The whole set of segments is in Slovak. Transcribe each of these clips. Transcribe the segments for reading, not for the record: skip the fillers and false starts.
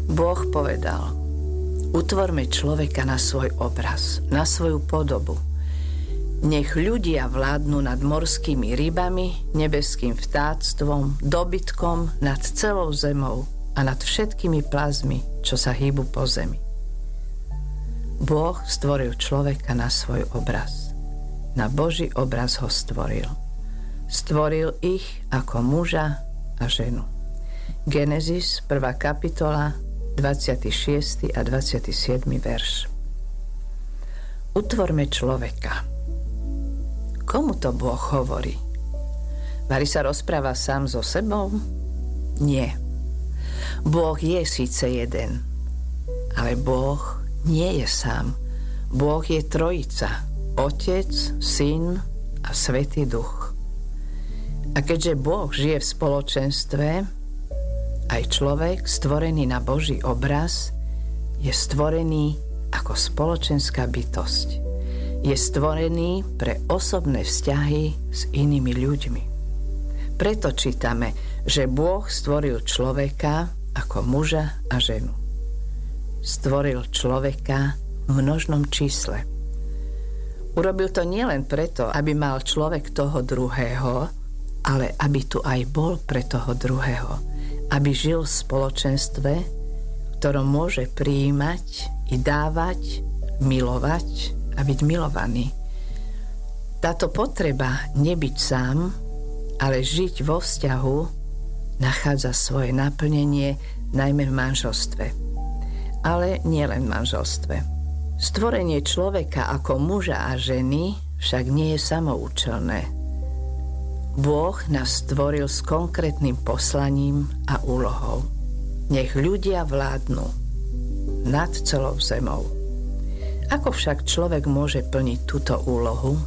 Boh povedal: utvorme človeka na svoj obraz, na svoju podobu. Nech ľudia vládnu nad morskými rybami, nebeským vtáctvom, dobytkom, nad celou zemou a nad všetkými plazmi, čo sa hýbu po zemi. Boh stvoril človeka na svoj obraz. Na Boží obraz ho stvoril. Stvoril ich ako muža a ženu. Genesis, 1. kapitola, 26. a 27. verš. Utvorme človeka. Komu to Boh hovorí? Vari sa rozpráva sám so sebou? Nie. Boh je síce jeden, ale Boh nie je sám. Boh je trojica. Otec, Syn a Svätý Duch. A keďže Boh žije v spoločenstve, aj človek, stvorený na Boží obraz, je stvorený ako spoločenská bytosť. Je stvorený pre osobné vzťahy s inými ľuďmi. Preto čítame, že Boh stvoril človeka ako muža a ženu. Stvoril človeka v množnom čísle. Urobil to nielen preto, aby mal človek toho druhého, ale aby tu aj bol pre toho druhého. Aby žil v spoločenstve, v ktorom môže prijímať i dávať, milovať a byť milovaný. Táto potreba nebyť sám, ale žiť vo vzťahu, nachádza svoje naplnenie najmä v manželstve. Ale nielen v manželstve. Stvorenie človeka ako muža a ženy však nie je samoučelné. Boh nás stvoril s konkrétnym poslaním a úlohou. Nech ľudia vládnu nad celou zemou. Ako však človek môže plniť túto úlohu?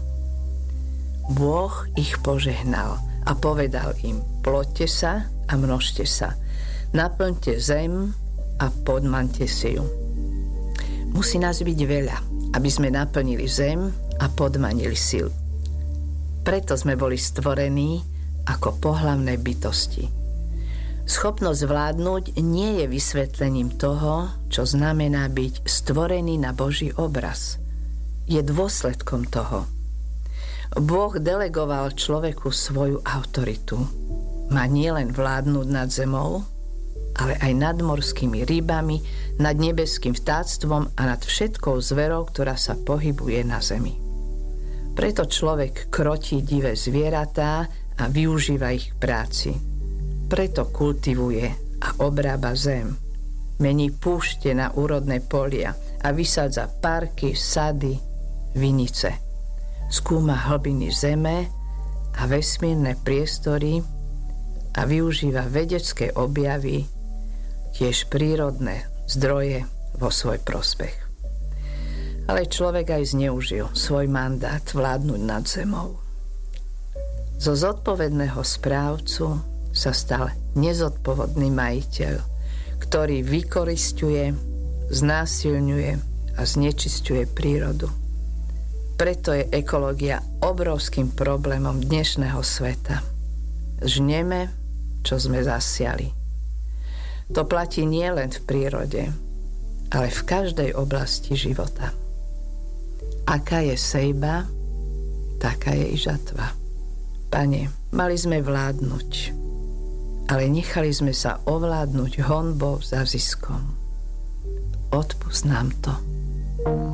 Boh ich požehnal a povedal im: ploďte sa a množte sa. Naplňte zem a podmaňte si ju. Musí nás byť veľa, aby sme naplnili zem a podmanili si ju. Preto sme boli stvorení ako pohlavné bytosti. Schopnosť vládnuť nie je vysvetlením toho, čo znamená byť stvorený na Boží obraz. Je dôsledkom toho. Boh delegoval človeku svoju autoritu. Má nielen vládnuť nad zemou, ale aj nad morskými rybami, nad nebeským vtáctvom a nad všetkou zverou, ktorá sa pohybuje na zemi. Preto človek krotí divé zvieratá a využíva ich k práci. Preto kultivuje a obrába zem. Mení púšte na úrodné polia a vysádza parky, sady, vinice. Skúma hlbiny zeme a vesmírne priestory a využíva vedecké objavy, tiež prírodné zdroje vo svoj prospech. Ale človek aj zneužil svoj mandát vládnuť nad zemou. Zo zodpovedného správcu sa stal nezodpovedný majiteľ, ktorý vykorisťuje, znásilňuje a znečisťuje prírodu. Preto je ekológia obrovským problémom dnešného sveta. Žneme, čo sme zasiali. To platí nielen v prírode, ale v každej oblasti života. Aká je sejba, taká je i žatva. Pane, mali sme vládnuť, ale nechali sme sa ovládnuť honbou za ziskom. Odpusť nám to.